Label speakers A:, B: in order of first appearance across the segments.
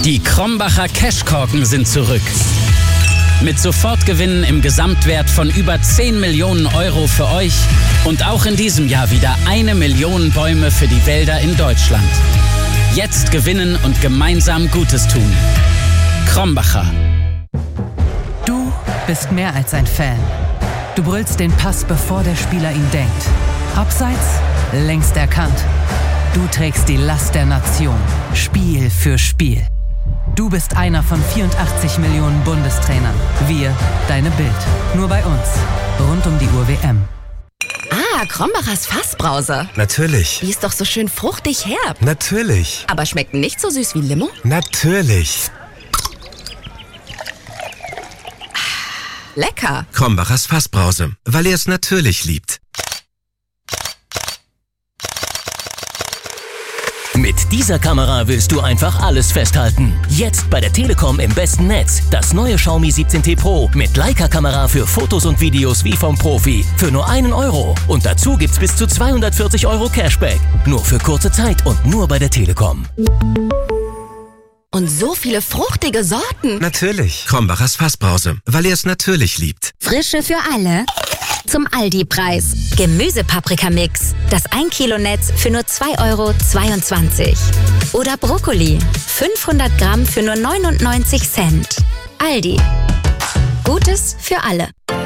A: Die Krombacher Cashkorken sind zurück. Mit Sofortgewinnen im Gesamtwert von über 10 Millionen Euro für euch und auch in diesem Jahr wieder 1 Million Bäume für die Wälder in Deutschland. Jetzt gewinnen und gemeinsam Gutes tun. Krombacher.
B: Du bist mehr als ein Fan. Du brüllst den Pass, bevor der Spieler ihn denkt. Abseits, längst erkannt. Du trägst die Last der Nation, Spiel für Spiel. Du bist einer von 84 Millionen Bundestrainern. Wir, deine Bild. Nur bei uns. Rund um die Uhr WM.
C: Ah, Krombachers Fassbrause.
D: Natürlich.
C: Die ist doch so schön fruchtig herb.
D: Natürlich.
C: Aber schmeckt nicht so süß wie Limo?
D: Natürlich.
C: Lecker.
D: Krombachers Fassbrause, weil ihr es natürlich liebt.
E: Mit dieser Kamera willst du einfach alles festhalten. Jetzt bei der Telekom im besten Netz. Das neue Xiaomi 17T Pro mit Leica-Kamera für Fotos und Videos wie vom Profi. Für nur 1 Euro. Und dazu gibt's bis zu 240 Euro Cashback. Nur für kurze Zeit und nur bei der Telekom.
C: Und so viele fruchtige Sorten.
D: Natürlich. Krombachers Fassbrause, weil ihr es natürlich liebt.
F: Frische für alle. Zum Aldi-Preis. Gemüsepaprikamix. Das 1 Kilo Netz für nur 2,22 Euro. Oder Brokkoli. 500 Gramm für nur 99 Cent. Aldi. Gutes für alle.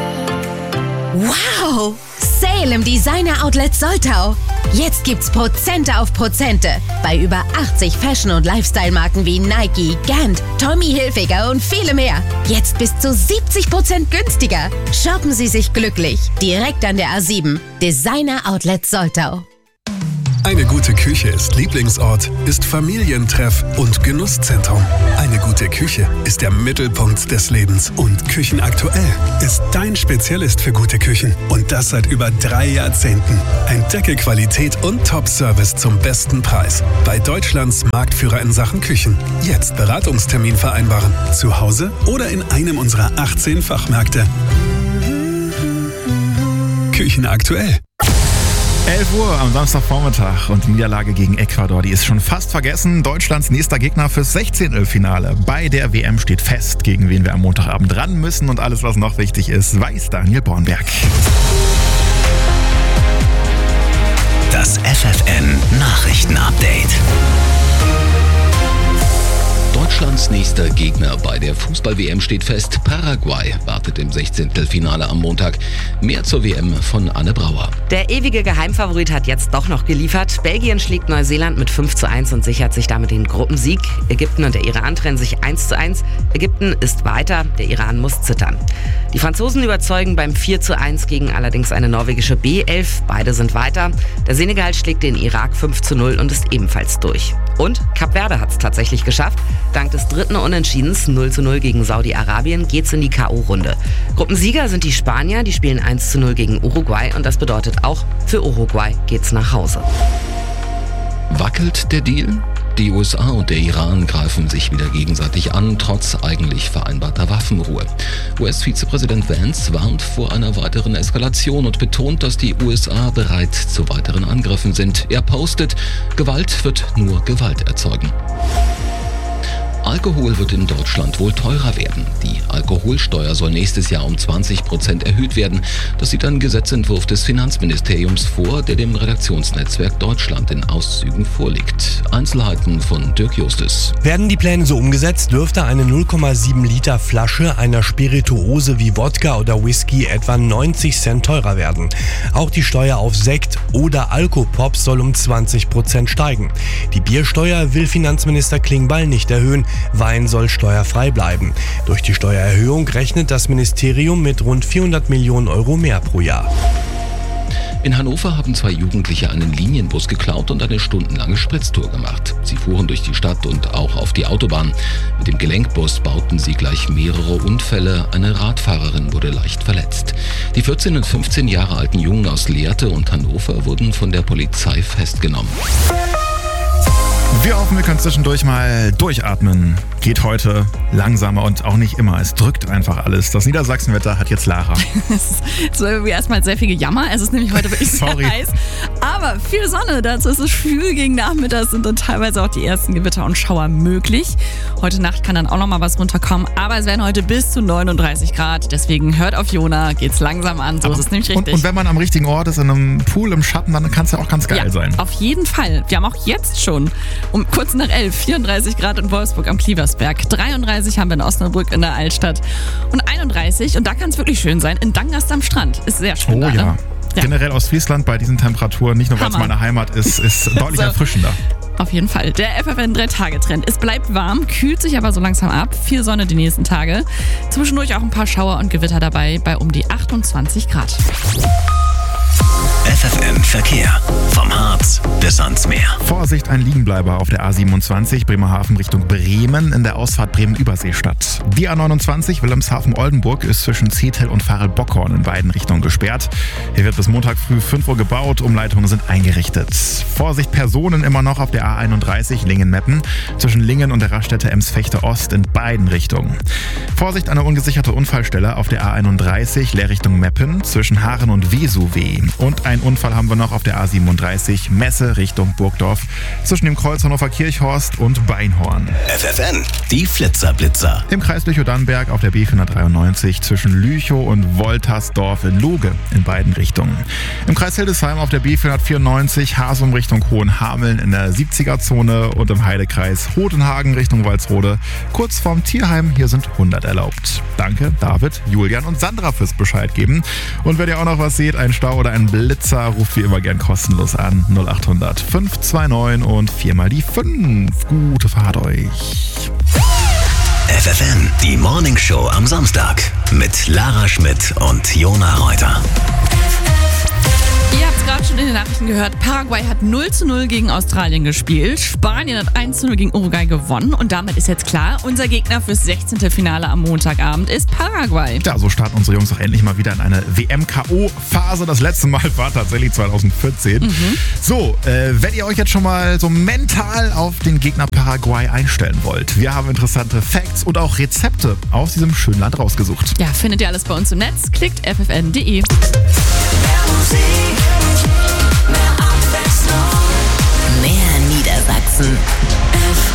G: Wow! Sale im Designer Outlet Soltau. Jetzt gibt's Prozente auf Prozente bei über 80 Fashion- und Lifestyle-Marken wie Nike, Gant, Tommy Hilfiger und viele mehr. Jetzt bis zu 70% günstiger. Shoppen Sie sich glücklich. Direkt an der A7. Designer Outlet Soltau.
H: Eine gute Küche ist Lieblingsort, ist Familientreff und Genusszentrum. Eine gute Küche ist der Mittelpunkt des Lebens. Und Küchenaktuell ist dein Spezialist für gute Küchen. Und das seit über 3 Jahrzehnten. Entdecke Qualität und Top-Service zum besten Preis. Bei Deutschlands Marktführer in Sachen Küchen. Jetzt Beratungstermin vereinbaren. Zu Hause oder in einem unserer 18 Fachmärkte. Küchenaktuell.
I: 11 Uhr am Samstagvormittag und die Niederlage gegen Ecuador, die ist schon fast vergessen. Deutschlands nächster Gegner fürs 16-Finale bei der WM steht fest, gegen wen wir am Montagabend ran müssen. Und alles, was noch wichtig ist, weiß Daniel Bornberg.
J: Das FFN-Nachrichten-Update. Deutschlands nächster Gegner bei der Fußball-WM steht fest. Paraguay wartet im 16-Finale am Montag. Mehr zur WM von Anne Brauer.
K: Der ewige Geheimfavorit hat jetzt doch noch geliefert. Belgien schlägt Neuseeland mit 5:1 und sichert sich damit den Gruppensieg. Ägypten und der Iran trennen sich 1:1. Ägypten ist weiter, der Iran muss zittern. Die Franzosen überzeugen beim 4:1 gegen allerdings eine norwegische B11. Beide sind weiter. Der Senegal schlägt den Irak 5:0 und ist ebenfalls durch. Und Kap Verde hat es tatsächlich geschafft. Dank des dritten Unentschiedens 0:0 gegen Saudi-Arabien geht's in die K.O.-Runde. Gruppensieger sind die Spanier, die spielen 1:0 gegen Uruguay und das bedeutet auch, für Uruguay geht's nach Hause.
J: Wackelt der Deal? Die USA und der Iran greifen sich wieder gegenseitig an, trotz eigentlich vereinbarter Waffenruhe. US-Vizepräsident Vance warnt vor einer weiteren Eskalation und betont, dass die USA bereit zu weiteren Angriffen sind. Er postet, Gewalt wird nur Gewalt erzeugen. Alkohol wird in Deutschland wohl teurer werden. Die Alkoholsteuer soll nächstes Jahr um 20% erhöht werden. Das sieht ein Gesetzentwurf des Finanzministeriums vor, der dem Redaktionsnetzwerk Deutschland in Auszügen vorliegt. Einzelheiten von Dirk Justus.
L: Werden die Pläne so umgesetzt, dürfte eine 0,7 Liter Flasche einer Spirituose wie Wodka oder Whisky etwa 90 Cent teurer werden. Auch die Steuer auf Sekt oder Alkopops soll um 20% steigen. Die Biersteuer will Finanzminister Klingbeil nicht erhöhen. Wein soll steuerfrei bleiben. Durch die Steuererhöhung rechnet das Ministerium mit rund 400 Millionen Euro mehr pro Jahr.
J: In Hannover haben 2 Jugendliche einen Linienbus geklaut und eine stundenlange Spritztour gemacht. Sie fuhren durch die Stadt und auch auf die Autobahn. Mit dem Gelenkbus bauten sie gleich mehrere Unfälle. Eine Radfahrerin wurde leicht verletzt. Die 14 und 15 Jahre alten Jungen aus Lehrte und Hannover wurden von der Polizei festgenommen.
I: Wir hoffen, wir können zwischendurch mal durchatmen. Geht heute langsamer und auch nicht immer. Es drückt einfach alles. Das Niedersachsenwetter hat jetzt Lara.
M: Es war irgendwie erstmal sehr viel Gejammer. Es ist nämlich heute wirklich sehr heiß. Aber viel Sonne. Dazu ist es schwül gegen Nachmittag. Sind dann teilweise auch die ersten Gewitter und Schauer möglich. Heute Nacht kann dann auch noch mal was runterkommen. Aber es werden heute bis zu 39 Grad. Deswegen hört auf Jona. Geht's langsam an. So ist es nämlich richtig.
I: Und wenn man am richtigen Ort ist, in einem Pool im Schatten, dann kann es ja auch ganz geil sein.
M: Auf jeden Fall. Wir haben auch jetzt schon um kurz nach 11 34 Grad in Wolfsburg am Klieversberg. 33 haben wir in Osnabrück in der Altstadt. Und 31, und da kann es wirklich schön sein, in Dangast am Strand. Ist sehr schön da,
I: ja.
M: ne? Ja.
I: Generell Ostfriesland bei diesen Temperaturen, nicht nur weil es meine Heimat ist, ist deutlich erfrischender.
M: Auf jeden Fall. Der FFN 3-Tage-Trend. Es bleibt warm, kühlt sich aber so langsam ab. Viel Sonne die nächsten Tage. Zwischendurch auch ein paar Schauer und Gewitter dabei bei um die 28 Grad.
N: FFN Verkehr. Vom Harz bis ans Meer.
I: Vorsicht, ein Liegenbleiber auf der A27 Bremerhaven Richtung Bremen in der Ausfahrt Bremen-Überseestadt. Die A29 Wilhelmshaven-Oldenburg ist zwischen Zetel und Farel-Bockhorn in beiden Richtungen gesperrt. Hier wird bis Montag früh 5 Uhr gebaut, Umleitungen sind eingerichtet. Vorsicht, Personen immer noch auf der A31 Lingen-Meppen zwischen Lingen und der Raststätte Emsfechte Ost in beiden Richtungen. Vorsicht, eine ungesicherte Unfallstelle auf der A31 Leerrichtung Meppen zwischen Haaren und Vesuve. Und einen Unfall haben wir noch auf der A37 Messe Richtung Burgdorf zwischen dem Kreuz Hannover-Kirchhorst und Beinhorn.
N: FFN, die Flitzer-Blitzer.
I: Im Kreis Lüchow-Dannenberg auf der B493 zwischen Lüchow und Woltersdorf in Luge in beiden Richtungen. Im Kreis Hildesheim auf der B494 Hasum Richtung Hohenhameln in der 70er-Zone und im Heidekreis Hodenhagen Richtung Walsrode kurz vorm Tierheim. Hier sind 100 erlaubt. Danke David, Julian und Sandra fürs Bescheid geben. Und wenn ihr auch noch was seht, ein Stau oder ein Blitzer, ruft wie immer gern kostenlos an 0800 529 und 4 mal die 5. Gute Fahrt euch.
N: FFN, die Morning Show am Samstag mit Lara Schmidt und Jona Reuter.
M: Ihr habt es gerade schon in den Nachrichten gehört, Paraguay hat 0:0 gegen Australien gespielt, Spanien hat 1:0 gegen Uruguay gewonnen und damit ist jetzt klar, unser Gegner fürs 16. Finale am Montagabend ist Paraguay.
I: Ja, so starten unsere Jungs auch endlich mal wieder in eine WM-KO-Phase. Das letzte Mal war tatsächlich 2014. So, wenn ihr euch jetzt schon mal so mental auf den Gegner Paraguay einstellen wollt, wir haben interessante Facts und auch Rezepte aus diesem schönen Land rausgesucht.
M: Ja, findet ihr alles bei uns im Netz, klickt ffn.de.
N: Mehr Niedersachsen.